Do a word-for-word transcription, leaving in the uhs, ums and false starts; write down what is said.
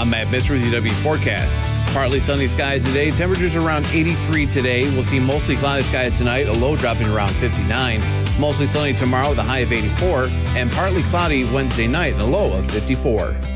I'm Matt Bitzer with U W forecast. Partly sunny skies today. Temperatures around eighty-three today. We'll see mostly cloudy skies tonight, a low dropping around fifty-nine. Mostly sunny tomorrow with a high of eighty-four. And partly cloudy Wednesday night and a low of fifty-four.